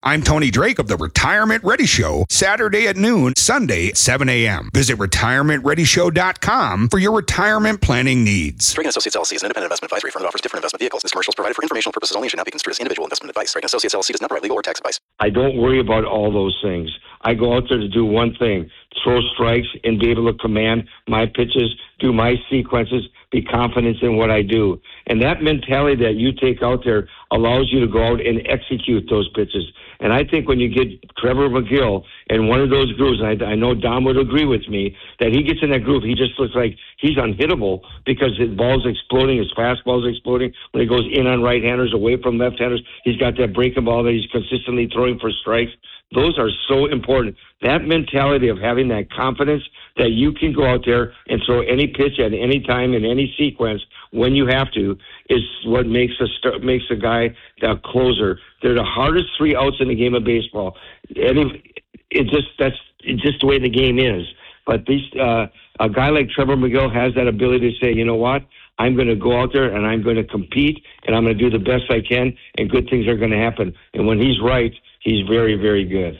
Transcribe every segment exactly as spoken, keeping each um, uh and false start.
I'm Tony Drake of the Retirement Ready Show, Saturday at noon, Sunday at seven a.m. Visit retirement ready show dot com for your retirement planning needs. Drake and Associates L L C is an independent investment advisory firm that offers different investment vehicles. This commercial is provided for informational purposes only and should not be construed as individual investment advice. Drake and Associates L L C does not provide legal or tax advice. I don't worry about all those things. I go out there to do one thing, throw strikes and be able to command my pitches, do my sequences, be confident in what I do. And that mentality that you take out there allows you to go out and execute those pitches. And I think when you get Trevor McGill in one of those grooves, and I, I know Dom would agree with me, that he gets in that groove, he just looks like he's unhittable because his ball's exploding, his fastball's exploding. When he goes in on right-handers, away from left-handers, he's got that breaking ball that he's consistently throwing for strikes. Those are so important. That mentality of having that confidence that you can go out there and throw any pitch at any time in any sequence when you have to is what makes a st- makes a guy the closer. They're the hardest three outs in the game of baseball. Any, it just that's it's just the way the game is. But these uh, a guy like Trevor McGill has that ability to say, you know what, I'm going to go out there and I'm going to compete and I'm going to do the best I can, and good things are going to happen. And when he's right, he's very, very good.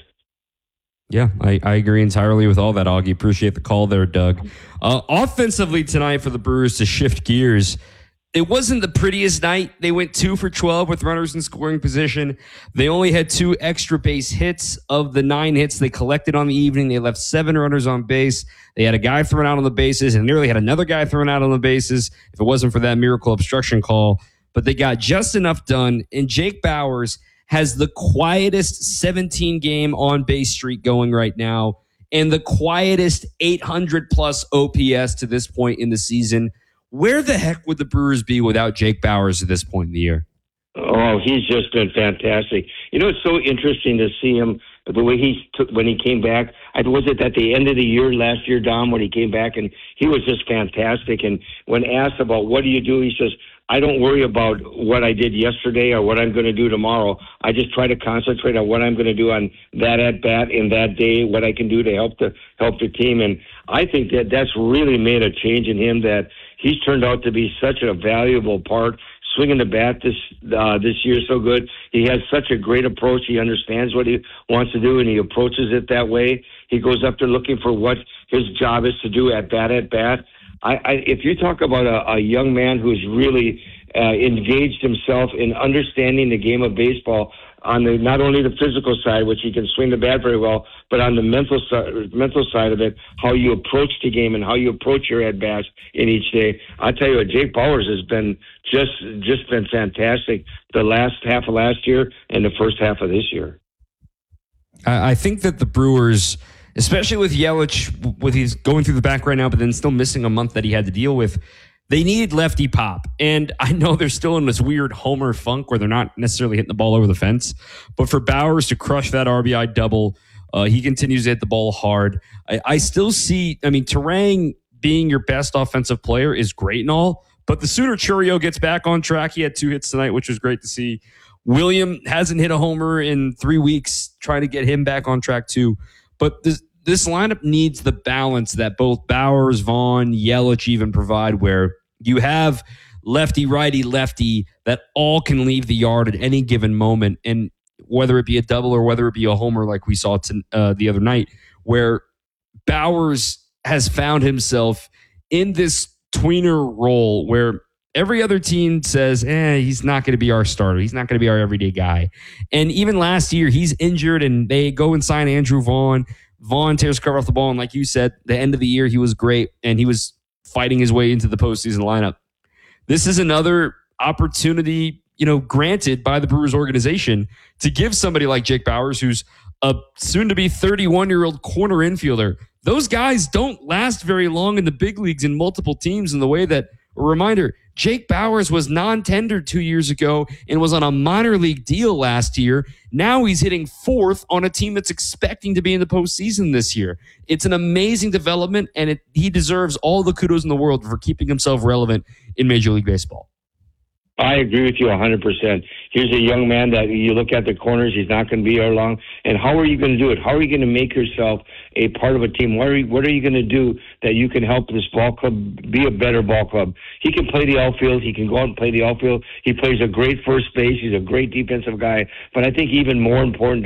Yeah, I, I agree entirely with all that, Augie. Appreciate the call there, Doug. Uh, offensively tonight for the Brewers, to shift gears, it wasn't the prettiest night. They went two for twelve with runners in scoring position. They only had two extra base hits. Of the nine hits they collected on the evening, they left seven runners on base. They had a guy thrown out on the bases and nearly had another guy thrown out on the bases if it wasn't for that miracle obstruction call. But they got just enough done, and Jake Bauers has the quietest seventeen-game on-base streak going right now and the quietest eight hundred plus O P S to this point in the season. Where the heck would the Brewers be without Jake Bauers at this point in the year? Oh, he's just been fantastic. You know, it's so interesting to see him, the way he took when he came back. I was it at the end of the year last year, Dom, when he came back, and he was just fantastic. And when asked about what do you do, he says, I don't worry about what I did yesterday or what I'm going to do tomorrow. I just try to concentrate on what I'm going to do on that at bat in that day, what I can do to help the help the team. And I think that that's really made a change in him, that he's turned out to be such a valuable part. Swinging the bat this uh, this year so good. He has such a great approach. He understands what he wants to do, and he approaches it that way. He goes up there looking for what his job is to do at bat at bat. I, I, if you talk about a, a young man who's really uh, engaged himself in understanding the game of baseball on the not only the physical side, which he can swing the bat very well, but on the mental side, mental side of it, how you approach the game and how you approach your at bats in each day. I tell you what, Jake Bauers has been just just been fantastic the last half of last year and the first half of this year. I think that the Brewers, especially with Yelich, with he's going through the back right now, but then still missing a month that he had to deal with, they needed lefty pop. And I know they're still in this weird homer funk where they're not necessarily hitting the ball over the fence. But for Bauers to crush that R B I double, uh, he continues to hit the ball hard. I, I still see, I mean, Turang being your best offensive player is great and all, but the sooner Chourio gets back on track, he had two hits tonight, which was great to see. William hasn't hit a homer in three weeks, trying to get him back on track too. But this this lineup needs the balance that both Bauers, Vaughn, Yelich even provide, where you have lefty, righty, lefty that all can leave the yard at any given moment. And whether it be a double or whether it be a homer like we saw to, uh, the other night, where Bauers has found himself in this tweener role where every other team says, eh, he's not going to be our starter. He's not going to be our everyday guy. And even last year, he's injured and they go and sign Andrew Vaughn. Vaughn tears cover off the ball. And like you said, the end of the year, he was great. And he was fighting his way into the postseason lineup. This is another opportunity, you know, granted by the Brewers organization to give somebody like Jake Bauers, who's a soon-to-be thirty-one-year-old corner infielder. Those guys don't last very long in the big leagues in multiple teams in the way that, a reminder, Jake Bauers was non-tendered two years ago and was on a minor league deal last year. Now he's hitting fourth on a team that's expecting to be in the postseason this year. It's an amazing development, and it, he deserves all the kudos in the world for keeping himself relevant in Major League Baseball. I agree with you one hundred percent. Here's a young man that you look at the corners, he's not going to be here long. And how are you going to do it? How are you going to make yourself a part of a team? What are you, what are you going to do that you can help this ball club be a better ball club? He can play the outfield. He can go out and play the outfield. He plays a great first base. He's a great defensive guy. But I think even more important